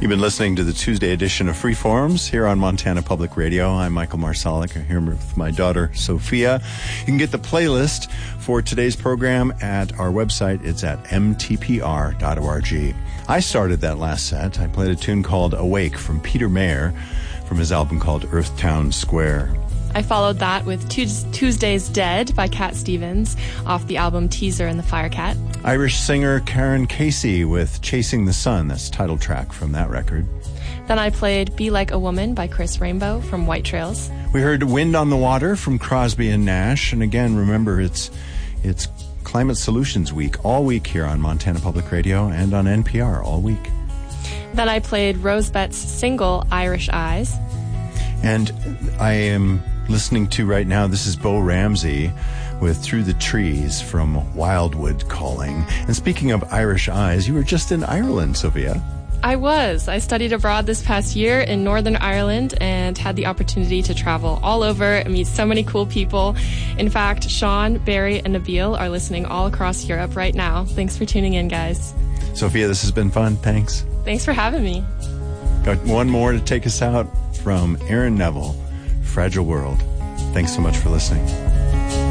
You've been listening to the Tuesday edition of Freeforms here on Montana Public Radio. I'm Michael Marsalik. I'm here with my daughter, Sophia. You can get the playlist for today's program at our website. It's at mtpr.org. I started that last set. I played a tune called Awake from Peter Mayer from his album called Earthtown Square. I followed that with Tuesday's Dead by Cat Stevens off the album Teaser and the Firecat. Irish singer Karen Casey with Chasing the Sun. That's the title track from that record. Then I played Be Like a Woman by Chris Rainbow from White Trails. We heard Wind on the Water from Crosby and Nash. And again, remember, it's Climate Solutions Week all week here on Montana Public Radio and on NPR all week. Then I played Rosebet's single Irish Eyes. And I am listening to right now, this is Bo Ramsey with Through the Trees from Wildwood Calling. And speaking of Irish Eyes, you were just in Ireland, Sophia. I was. I studied abroad this past year in Northern Ireland and had the opportunity to travel all over and meet so many cool people. In fact, Sean, Barry, and Nabil are listening all across Europe right now. Thanks for tuning in, guys. Sophia, this has been fun. Thanks. Thanks for having me. Got one more to take us out from Aaron Neville, Fragile World. Thanks so much for listening.